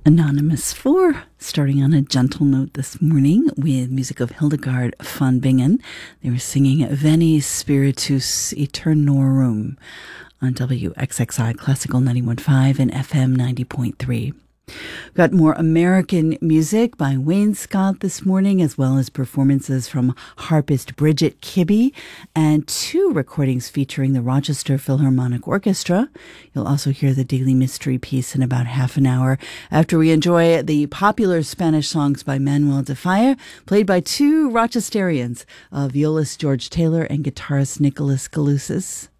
Anonymous 4, starting on a gentle note this morning with music of Hildegard von Bingen. They were singing Veni Spiritus Aeternorum on WXXI Classical 91.5 and FM 90.3. Got more American music by Wayne Scott this morning, as well as performances from harpist Bridget Kibbe and 2 recordings featuring the Rochester Philharmonic Orchestra. You'll also hear the Daily Mystery piece in about half an hour after we enjoy the popular Spanish songs by Manuel de Falla, played by 2 Rochesterians, violist George Taylor and guitarist Nicholas Galusis.